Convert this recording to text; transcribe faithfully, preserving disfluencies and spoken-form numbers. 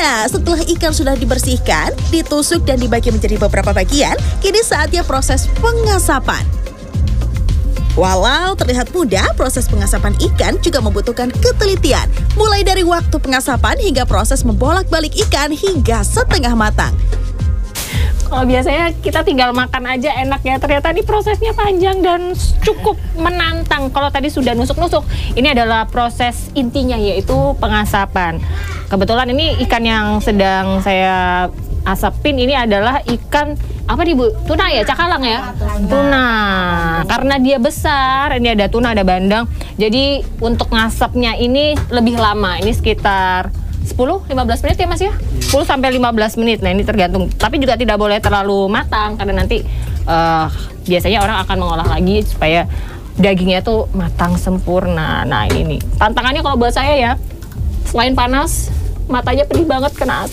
Nah, setelah ikan sudah dibersihkan, ditusuk dan dibagi menjadi beberapa bagian, kini saatnya proses pengasapan. Walau terlihat mudah, proses pengasapan ikan juga membutuhkan ketelitian. Mulai dari waktu pengasapan hingga proses membolak-balik ikan hingga setengah matang. Kalau biasanya kita tinggal makan aja enak ya, ternyata ini prosesnya panjang dan cukup menantang. Kalau tadi sudah nusuk-nusuk, ini adalah proses intinya yaitu pengasapan. Kebetulan ini ikan yang sedang saya asapin ini adalah ikan apa nih Bu? Tuna ya, cakalang ya? Tuna. Karena dia besar, ini ada tuna, ada bandeng. Jadi untuk ngasapnya ini lebih lama, ini sekitar sepuluh sampai lima belas menit ya Mas ya? sepuluh sampai lima belas menit. Nah, ini tergantung. Tapi juga tidak boleh terlalu matang karena nanti uh, biasanya orang akan mengolah lagi supaya dagingnya tuh matang sempurna. Nah, ini nih. Tantangannya kalau buat saya ya, selain panas, matanya pedih banget kena